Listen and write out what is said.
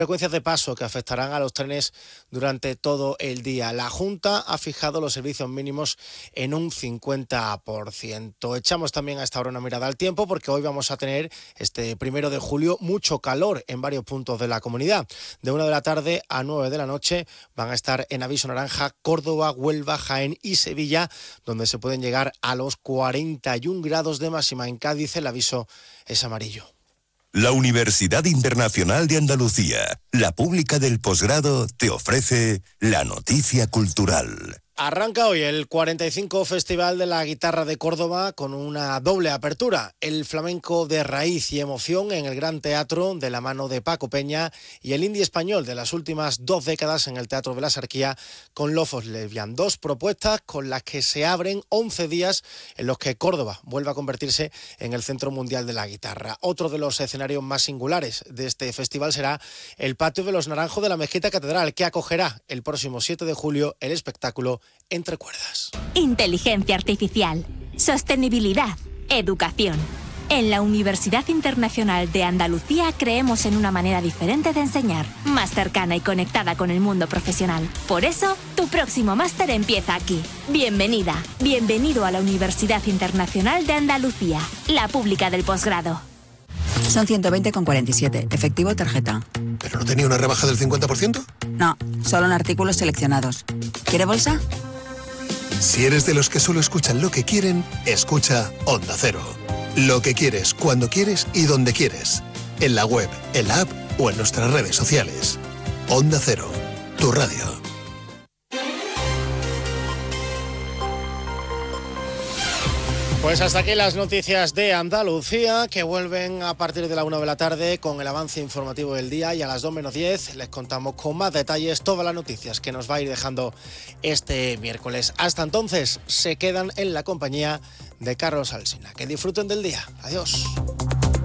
Frecuencias de paso que afectarán a los trenes durante todo el día. La Junta ha fijado los servicios mínimos en un 50%. Echamos también a esta hora una mirada al tiempo porque hoy vamos a tener este 1 de julio mucho calor en varios puntos de la comunidad. De 1 de la tarde a 9 de la noche van a estar en aviso naranja Córdoba, Huelva, Jaén y Sevilla, donde se pueden llegar a los 41 grados de máxima. En Cádiz el aviso es amarillo. La Universidad Internacional de Andalucía, la pública del posgrado, te ofrece la noticia cultural. Arranca hoy el 45 Festival de la Guitarra de Córdoba con una doble apertura. El flamenco de raíz y emoción en el Gran Teatro de la mano de Paco Peña y el indie español de las últimas 2 décadas en el Teatro de la Sarquía con Lofos Lesbian. 2 propuestas con las que se abren 11 días en los que Córdoba vuelve a convertirse en el centro mundial de la guitarra. Otro de los escenarios más singulares de este festival será el Patio de los Naranjos de la Mezquita Catedral, que acogerá el próximo 7 de julio el espectáculo Entre Cuerdas. Inteligencia artificial, sostenibilidad, educación. En la Universidad Internacional de Andalucía creemos en una manera diferente de enseñar, más cercana y conectada con el mundo profesional. Por eso, tu próximo máster empieza aquí. Bienvenida, bienvenido a la Universidad Internacional de Andalucía, la pública del posgrado. Son 120,47, efectivo o tarjeta. ¿Pero no tenía una rebaja del 50%? No, solo en artículos seleccionados. ¿Quiere bolsa? Si eres de los que solo escuchan lo que quieren, escucha Onda Cero. Lo que quieres, cuando quieres y donde quieres. En la web, en la app o en nuestras redes sociales. Onda Cero, tu radio. Pues hasta aquí las noticias de Andalucía, que vuelven a partir de la 1 de la tarde con el avance informativo del día, y a las 2 menos 10 les contamos con más detalles todas las noticias que nos va a ir dejando este miércoles. Hasta entonces, se quedan en la compañía de Carlos Alsina. Que disfruten del día. Adiós.